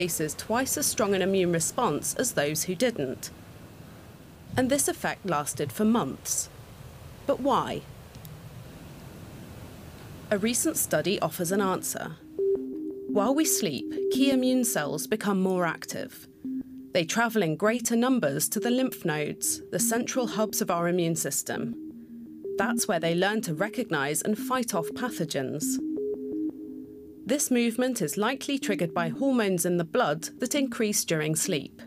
faces twice as strong an immune response as those who didn't. And this effect lasted for months. But why? A recent study offers an answer. While we sleep, key immune cells become more active. They travel in greater numbers to the lymph nodes, the central hubs of our immune system. That's where they learn to recognize and fight off pathogens. This movement is likely triggered by hormones in the blood that increase during sleep.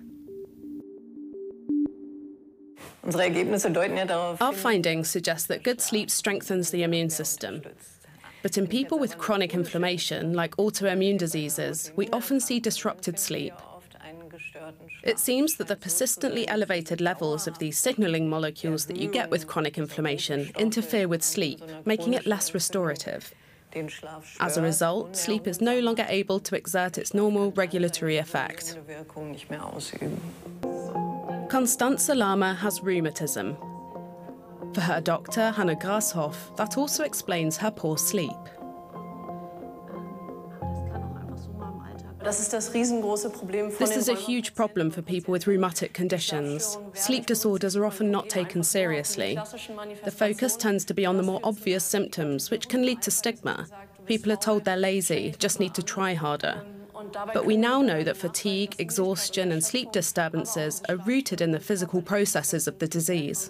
Our findings suggest that good sleep strengthens the immune system. But in people with chronic inflammation, like autoimmune diseases, we often see disrupted sleep. It seems that the persistently elevated levels of these signaling molecules that you get with chronic inflammation interfere with sleep, making it less restorative. As a result, sleep is no longer able to exert its normal regulatory effect. Constanze Lahmer has rheumatism. For her doctor, Hannah Grashoff, that also explains her poor sleep. This is a huge problem for people with rheumatic conditions. Sleep disorders are often not taken seriously. The focus tends to be on the more obvious symptoms, which can lead to stigma. People are told they're lazy, just need to try harder. But we now know that fatigue, exhaustion and sleep disturbances are rooted in the physical processes of the disease.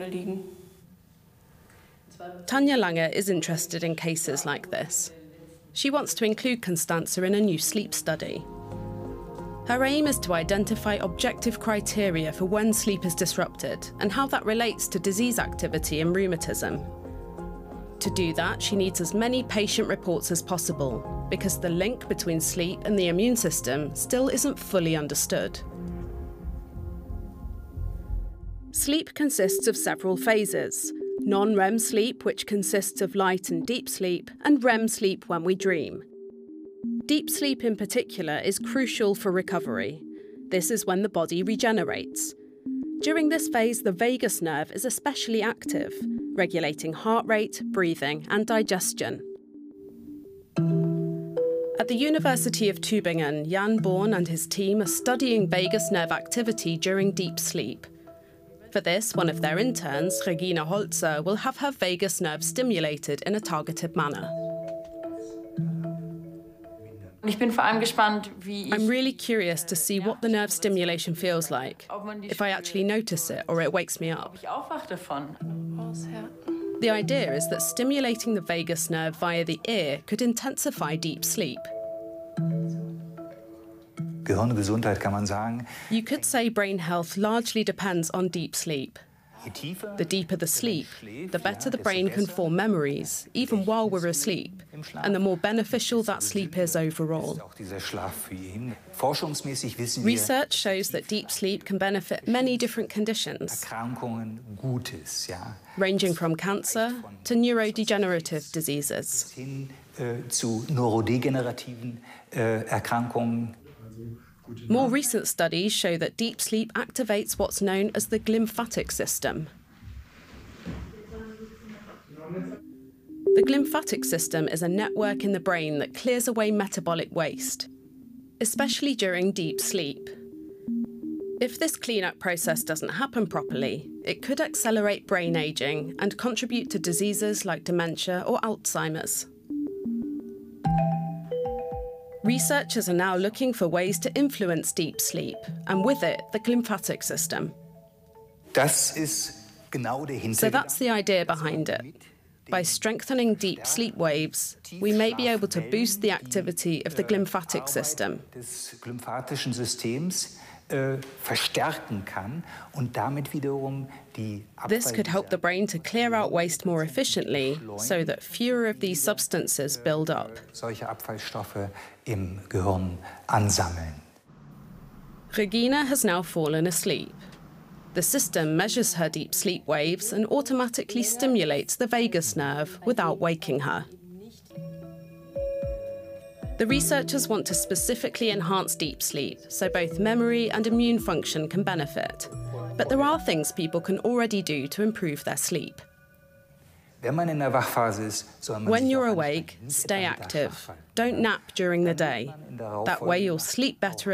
Tanja Lange is interested in cases like this. She wants to include Constanze in a new sleep study. Her aim is to identify objective criteria for when sleep is disrupted and how that relates to disease activity in rheumatism. To do that, she needs as many patient reports as possible, because the link between sleep and the immune system still isn't fully understood. Sleep consists of several phases. Non-REM sleep, which consists of light and deep sleep, and REM sleep when we dream. Deep sleep in particular is crucial for recovery. This is when the body regenerates. During this phase, the vagus nerve is especially active, regulating heart rate, breathing, and digestion. At the University of Tübingen, Jan Born and his team are studying vagus nerve activity during deep sleep. For this, one of their interns, Regina Holzer, will have her vagus nerve stimulated in a targeted manner. I'm really curious to see what the nerve stimulation feels like, if I actually notice it or it wakes me up. The idea is that stimulating the vagus nerve via the ear could intensify deep sleep. You could say brain health largely depends on deep sleep. The deeper the sleep, the better the brain can form memories, even while we're asleep, and the more beneficial that sleep is overall. Research shows that deep sleep can benefit many different conditions, ranging from cancer to neurodegenerative diseases. More recent studies show that deep sleep activates what's known as the glymphatic system. The glymphatic system is a network in the brain that clears away metabolic waste, especially during deep sleep. If this cleanup process doesn't happen properly, it could accelerate brain aging and contribute to diseases like dementia or Alzheimer's. Researchers are now looking for ways to influence deep sleep, and with it, the glymphatic system. So that's the idea behind it. By strengthening deep sleep waves, we may be able to boost the activity of the glymphatic system. This could help the brain to clear out waste more efficiently, so that fewer of these substances build up. Regina has now fallen asleep. The system measures her deep sleep waves and automatically stimulates the vagus nerve without waking her. The researchers want to specifically enhance deep sleep, so both memory and immune function can benefit. But there are things people can already do to improve their sleep. When you're awake, stay active. Don't nap during the day. That way you'll sleep better